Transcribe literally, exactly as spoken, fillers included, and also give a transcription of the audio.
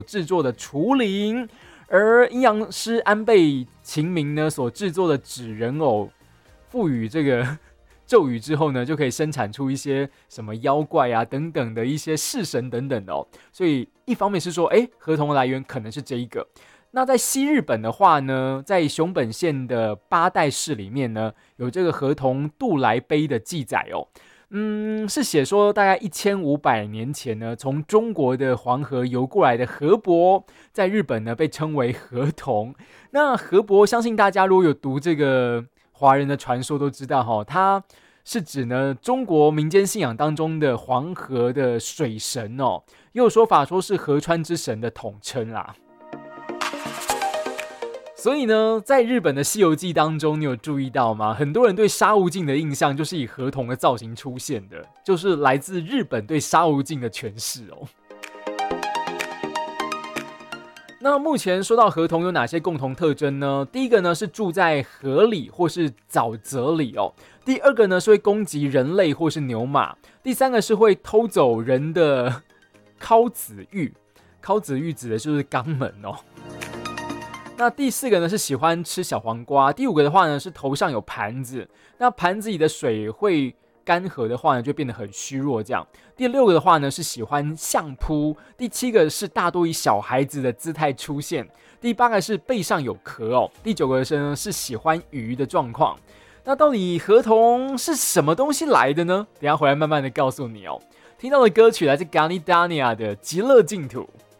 制作的除灵，而阴阳师安倍晴明呢所制作的纸人偶，赋予这个咒语之后呢，就可以生产出一些什么妖怪啊等等的一些式神等等的哦。所以一方面是说，哎，河童的来源可能是这一个。那在西日本的话呢，在熊本县的八代市里面呢，有这个河童渡来碑的记载哦。嗯，是写说大概一千五百年前呢，从中国的黄河游过来的河伯，在日本呢被称为河童。那河伯，相信大家如果有读这个华人的传说都知道哈，它是指呢中国民间信仰当中的黄河的水神哦，也有说法说是河川之神的统称啦。所以呢，在日本的《西游记》当中，你有注意到吗？很多人对沙悟净的印象就是以河童的造型出现的，就是来自日本对沙悟净的诠释哦。那目前说到河童有哪些共同特征呢？第一个呢是住在河里或是沼泽里哦。第二个呢是会攻击人类或是牛马。第三个是会偷走人的尻子玉，尻子玉指的就是肛门哦。那第四个呢是喜欢吃小黄瓜，第五个的话呢是头上有盘子，那盘子里的水会干涸的话呢就变得很虚弱这样。第六个的话呢是喜欢相扑，第七个是大多以小孩子的姿态出现，第八个是背上有壳哦，第九个是是喜欢鱼的状况。那到底河童是什么东西来的呢？等一下回来慢慢的告诉你哦。听到的歌曲来自 Ganidania 的《极乐净土》。